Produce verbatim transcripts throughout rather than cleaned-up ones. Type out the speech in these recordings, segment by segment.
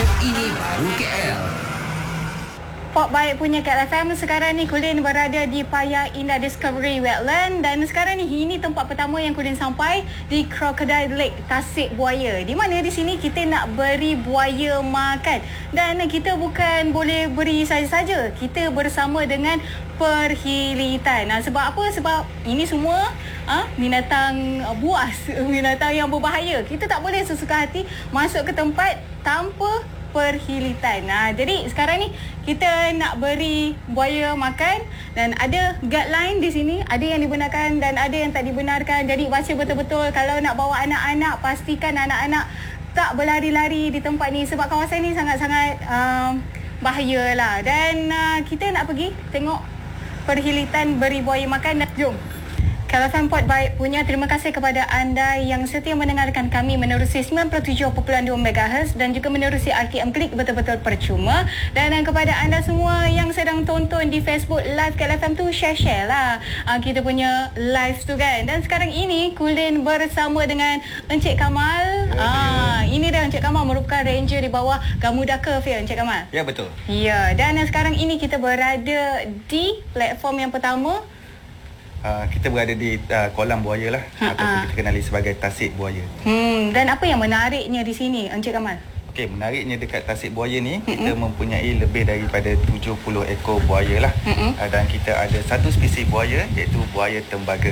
Ini baru K L. Pop baik punya K L F M. Sekarang ni Kulin berada di Paya Indah Discovery Wetland. Dan sekarang ni ini tempat pertama yang Kulin sampai di Crocodile Lake, Tasik Buaya. Di mana di sini kita nak beri buaya makan. Dan kita bukan boleh beri saja-saja. Kita bersama dengan perhilitan. Nah, sebab apa? Sebab ini semua ha, binatang buas, binatang yang berbahaya. Kita tak boleh sesuka hati masuk ke tempat tanpa perhilitan. Nah, jadi sekarang ni kita nak beri buaya makan dan ada guideline di sini, ada yang dibenarkan dan ada yang tak dibenarkan. Jadi baca betul-betul. Kalau nak bawa anak-anak, pastikan anak-anak tak berlari-lari di tempat ni sebab kawasan ni sangat-sangat um, bahayalah. Dan uh, kita nak pergi tengok perhilitan beri buaya makan. Jom. Kalau F M Pod baik punya, terima kasih kepada anda yang setia mendengarkan kami menerusi sembilan puluh tujuh perpuluhan dua megahertz dan juga menerusi R T M Klik betul-betul percuma. Dan kepada anda semua yang sedang tonton di Facebook Live K L F M tu, share-share lah uh, kita punya live tu kan. Dan sekarang ini Kulin bersama dengan Encik Kamal. uh, Ini dia Encik Kamal merupakan ranger di bawah Gamuda Curve ya Encik Kamal? Ya, betul. Ya, dan sekarang ini kita berada di platform yang pertama. Uh, kita berada di uh, kolam buaya lah, Ha-ha. ataupun kita kenali sebagai Tasik Buaya. Hmm, dan apa yang menariknya di sini, Encik Kamal? Okey, menariknya dekat Tasik Buaya ni, mm-hmm. kita mempunyai lebih daripada tujuh puluh ekor buaya lah. Mm-hmm. Uh, dan kita ada satu spesies buaya, iaitu buaya tembaga.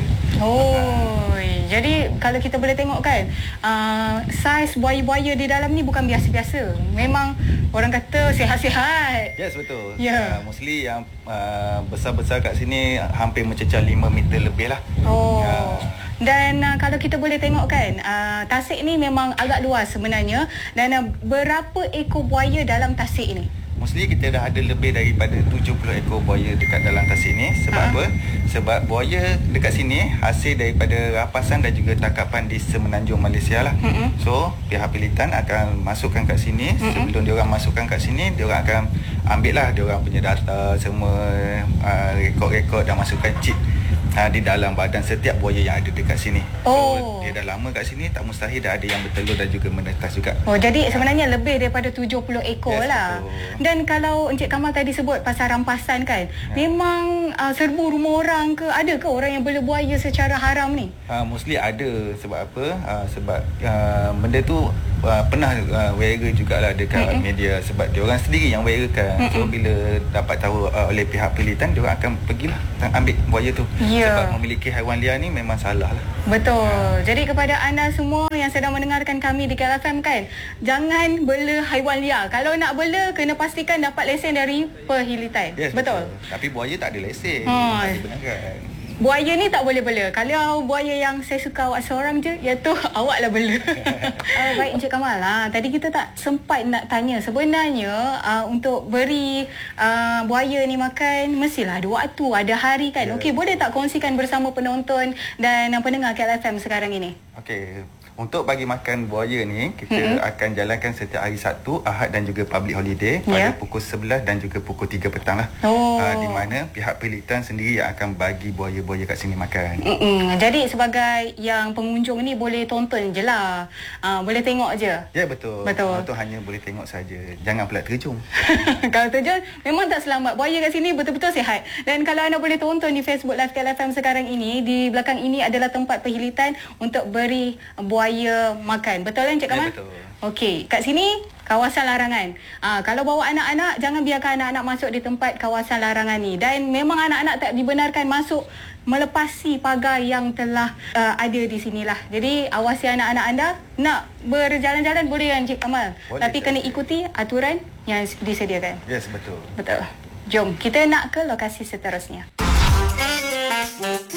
Oh, uh. jadi kalau kita boleh tengok kan, uh, saiz buaya-buaya di dalam ni bukan biasa-biasa. Memang orang kata sihat-sihat. Yes, betul. Ya. Yeah. Uh, mostly yang uh, besar-besar kat sini hampir mencecah lima meter lebih lah. Oh. Uh, Dan uh, kalau kita boleh tengok kan, uh, Tasik ni memang agak luas sebenarnya. Dan uh, berapa ekor buaya dalam Tasik ni? Mostly kita dah ada lebih daripada tujuh puluh ekor buaya dekat dalam Tasik ni. Sebab ha? apa? Sebab buaya dekat sini hasil daripada rapasan dan juga tangkapan di Semenanjung Malaysia lah. Mm-hmm. So, pihak pilitan akan masukkan kat sini. Mm-hmm. Sebelum diorang masukkan kat sini, diorang akan ambil lah diorang punya data, semua uh, rekod-rekod dan masukkan chip Ha, di dalam badan setiap buaya yang ada dekat sini. Oh. So, dia dah lama kat sini, tak mustahil dah ada yang bertelur dan juga menetas juga. Oh, jadi sebenarnya ha. lebih daripada tujuh puluh ekor yes, lah. Betul. Dan kalau Encik Kamal tadi sebut pasal rampasan kan, ha. memang uh, serbu rumah orang ke? Ada ke orang yang bela buaya secara haram ni? Uh, mostly ada. Sebab apa? Uh, sebab uh, benda tu uh, pernah uh, viral jugalah dekat mm-hmm. media. Sebab diorang sendiri yang viralkan. Mm-hmm. So, bila dapat tahu uh, oleh pihak pilitan, diorang akan pergilah ambil buaya tu. Yeah. Sebab memiliki haiwan liar ni memang salah lah. Betul. Ha. Jadi kepada anda semua yang sedang mendengarkan kami di K L F M kan, jangan bela haiwan liar. Kalau nak bela, kena pastikan dapat lesen dari perhilitan. Yes, betul. betul. Tapi buaya tak ada lesen. Ha. Tak dibenarkan. Buaya ni tak boleh bela. Kalau buaya yang saya suka awak seorang je, iaitu awaklah bela. uh, baik Encik Kamal, ha, tadi kita tak sempat nak tanya. Sebenarnya uh, untuk beri uh, buaya ni makan, mestilah ada waktu, ada hari kan. Yeah. Okey, boleh tak kongsikan bersama penonton dan pendengar K L F M sekarang ini? Okey. Untuk bagi makan buaya ni, kita mm-hmm. akan jalankan setiap hari Sabtu, Ahad dan juga public holiday pada yeah. pukul sebelas dan juga pukul tiga petang lah. Oh. Uh, di mana pihak pilitan sendiri yang akan bagi buaya-buaya kat sini makan. Mm-mm. Jadi sebagai yang pengunjung ni boleh tonton je lah. Uh, boleh tengok je. Ya, yeah, betul. Betul. Itu hanya boleh tengok saja. Jangan pula terjun. Kalau terjun, memang tak selamat. Buaya kat sini betul-betul sihat. Dan kalau anda boleh tonton di Facebook Live K L F M sekarang ini, di belakang ini adalah tempat perhilitan untuk beri buaya buaya makan. Betul kan Cik Kamal? Ya, betul. Okey, kat sini kawasan larangan. Ah, kalau bawa anak-anak, jangan biarkan anak-anak masuk di tempat kawasan larangan ni. Dan memang anak-anak tak dibenarkan masuk melepasi pagar yang telah uh, ada di sinilah. Jadi awasi anak-anak anda. Nak berjalan-jalan boleh kan Cik Kamal? Boleh, tapi kena ikuti aturan yang disediakan. Yes, betul. Betul. Jom, kita nak ke lokasi seterusnya.